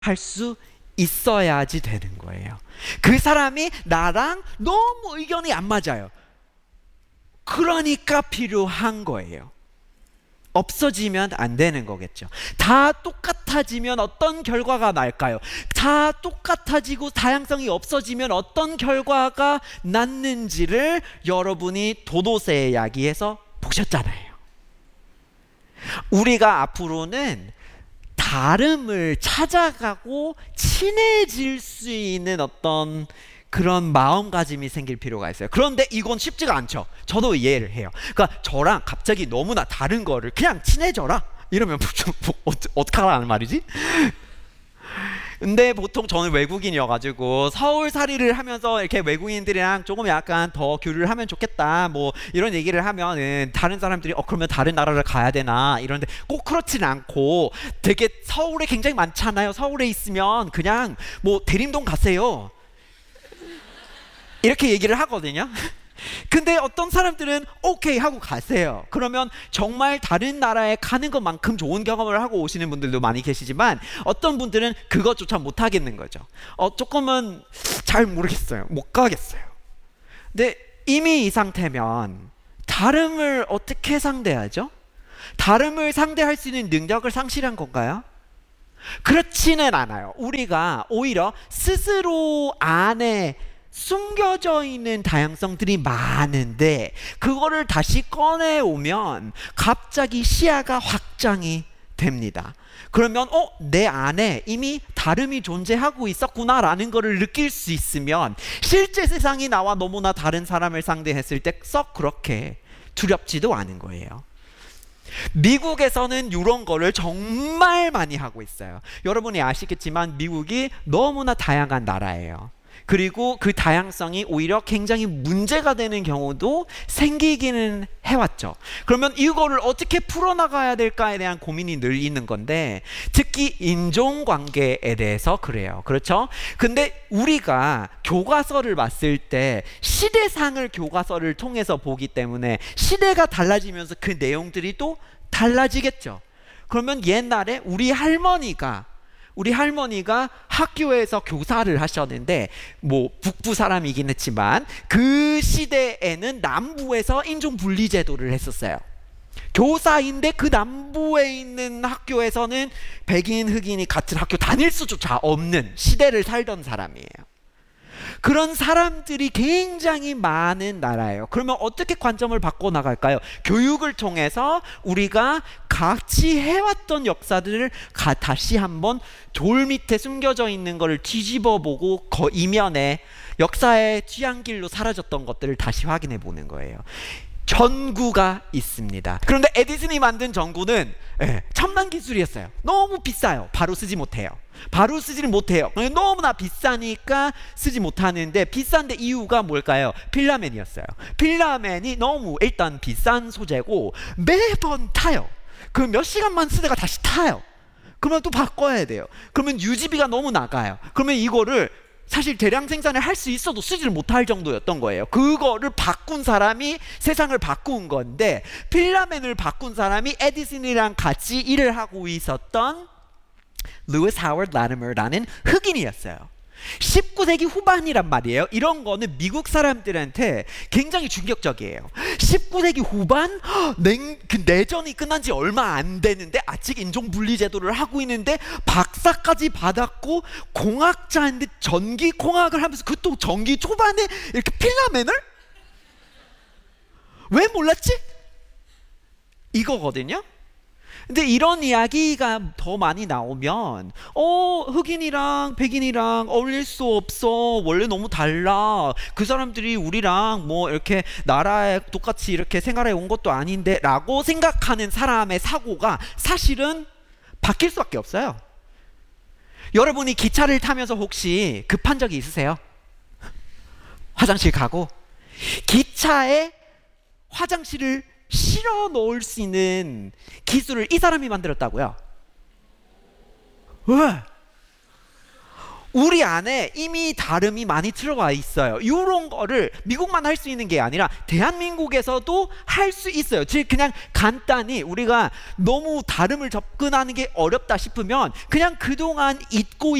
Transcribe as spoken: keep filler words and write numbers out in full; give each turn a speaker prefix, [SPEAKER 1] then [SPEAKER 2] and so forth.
[SPEAKER 1] 할 수 있어야지 되는 거예요. 그 사람이 나랑 너무 의견이 안 맞아요. 그러니까 필요한 거예요. 없어지면 안 되는 거겠죠. 다 똑같아지면 어떤 결과가 날까요? 다 똑같아지고 다양성이 없어지면 어떤 결과가 났는지를 여러분이 도도새의 이야기에서 보셨잖아요. 우리가 앞으로는 다름을 찾아가고 친해질 수 있는 어떤 그런 마음가짐이 생길 필요가 있어요. 그런데 이건 쉽지가 않죠. 저도 이해를 해요. 그러니까 저랑 갑자기 너무나 다른 거를 그냥 친해져라 이러면 뭐, 어, 어떡하라는 말이지? 근데 보통 저는 외국인이어가지고 서울살이를 하면서 이렇게 외국인들이랑 조금 약간 더 교류를 하면 좋겠다 뭐 이런 얘기를 하면은 다른 사람들이 어 그러면 다른 나라를 가야 되나 이러는데 꼭 그렇진 않고 되게 서울에 굉장히 많잖아요. 서울에 있으면 그냥 뭐 대림동 가세요 이렇게 얘기를 하거든요. 근데 어떤 사람들은 오케이 하고 가세요. 그러면 정말 다른 나라에 가는 것만큼 좋은 경험을 하고 오시는 분들도 많이 계시지만 어떤 분들은 그것조차 못 하겠는 거죠. 어, 조금은 잘 모르겠어요. 못 가겠어요. 근데 이미 이 상태면 다름을 어떻게 상대하죠? 다름을 상대할 수 있는 능력을 상실한 건가요? 그렇지는 않아요. 우리가 오히려 스스로 안에 숨겨져 있는 다양성들이 많은데 그거를 다시 꺼내오면 갑자기 시야가 확장이 됩니다. 그러면 어? 내 안에 이미 다름이 존재하고 있었구나 라는 거를 느낄 수 있으면 실제 세상이 나와 너무나 다른 사람을 상대했을 때 썩 그렇게 두렵지도 않은 거예요. 미국에서는 이런 거를 정말 많이 하고 있어요. 여러분이 아시겠지만 미국이 너무나 다양한 나라예요. 그리고 그 다양성이 오히려 굉장히 문제가 되는 경우도 생기기는 해왔죠. 그러면 이거를 어떻게 풀어나가야 될까에 대한 고민이 늘 있는 건데 특히 인종관계에 대해서 그래요. 그렇죠? 근데 우리가 교과서를 봤을 때 시대상을 교과서를 통해서 보기 때문에 시대가 달라지면서 그 내용들이 또 달라지겠죠. 그러면 옛날에 우리 할머니가 우리 할머니가 학교에서 교사를 하셨는데 뭐 북부 사람이긴 했지만 그 시대에는 남부에서 인종분리 제도를 했었어요. 교사인데 그 남부에 있는 학교에서는 백인 흑인이 같은 학교 다닐 수조차 없는 시대를 살던 사람이에요. 그런 사람들이 굉장히 많은 나라예요. 그러면 어떻게 관점을 바꿔나갈까요? 교육을 통해서 우리가 같이 해왔던 역사들을 가, 다시 한번 돌 밑에 숨겨져 있는 것을 뒤집어보고 거 이면에 역사의 뒤안길로 사라졌던 것들을 다시 확인해 보는 거예요. 전구가 있습니다. 그런데 에디슨이 만든 전구는 예, 첨단 기술이었어요. 너무 비싸요. 바로 쓰지 못해요. 바로 쓰지를 못해요. 너무나 비싸니까 쓰지 못하는데 비싼데 이유가 뭘까요? 필라멘이었어요. 필라멘이 너무 일단 비싼 소재고 매번 타요. 그 몇 시간만 쓰다가 다시 타요. 그러면 또 바꿔야 돼요. 그러면 유지비가 너무 나가요. 그러면 이거를 사실 대량 생산을 할 수 있어도 쓰지를 못할 정도였던 거예요. 그거를 바꾼 사람이 세상을 바꾼 건데 필라멘을 바꾼 사람이 에디슨이랑 같이 일을 하고 있었던 루이스 하워드 라티머라는 흑인이었어요. 십구 세기 후반이란 말이에요. 이런 거는 미국 사람들한테 굉장히 충격적이에요. 십구 세기 후반? 냉, 그 내전이 끝난 지 얼마 안 되는데 아직 인종분리 제도를 하고 있는데 박사까지 받았고 공학자인데 전기공학을 하면서 그것도 전기 초반에 이렇게 필라멘을? 왜 몰랐지? 이거거든요. 근데 이런 이야기가 더 많이 나오면 어 흑인이랑 백인이랑 어울릴 수 없어. 원래 너무 달라. 그 사람들이 우리랑 뭐 이렇게 나라에 똑같이 이렇게 생활해 온 것도 아닌데 라고 생각하는 사람의 사고가 사실은 바뀔 수밖에 없어요. 여러분이 기차를 타면서 혹시 급한 적이 있으세요? 화장실 가고 기차에 화장실을 실어 놓을 수 있는 기술을 이 사람이 만들었다고요. 왜? 우리 안에 이미 다름이 많이 들어와 있어요. 이런 거를 미국만 할 수 있는 게 아니라 대한민국에서도 할 수 있어요. 즉 그냥 간단히 우리가 너무 다름을 접근하는 게 어렵다 싶으면 그냥 그동안 잊고